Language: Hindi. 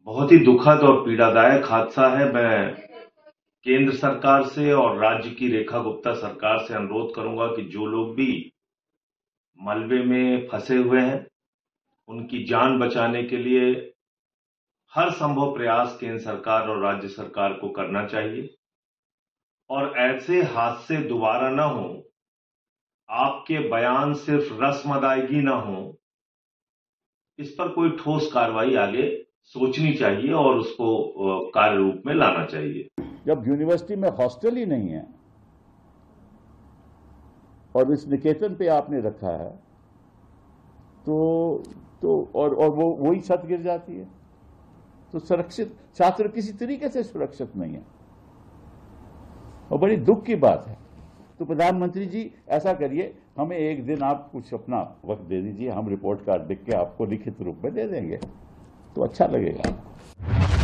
बहुत ही दुखद और पीड़ादायक हादसा है। मैं केंद्र सरकार से और राज्य की रेखा गुप्ता सरकार से अनुरोध करूंगा कि जो लोग भी मलबे में फंसे हुए हैं, उनकी जान बचाने के लिए हर संभव प्रयास केंद्र सरकार और राज्य सरकार को करना चाहिए और ऐसे हादसे दोबारा न हो। आपके बयान सिर्फ रस्म अदायगी न हो, इस पर कोई ठोस कार्रवाई आगे सोचनी चाहिए और उसको कार्य रूप में लाना चाहिए। जब यूनिवर्सिटी में हॉस्टल ही नहीं है और इस निकेतन पे आपने रखा है तो और वो वही छत गिर जाती है तो सुरक्षित छात्र किसी तरीके से सुरक्षित नहीं है और बड़ी दुख की बात है। तो प्रधानमंत्री जी ऐसा करिए, हमें एक दिन आप कुछ अपना वक्त दे दीजिए, हम रिपोर्ट कार्ड लिख के आपको लिखित रूप में दे देंगे तो अच्छा लगेगा।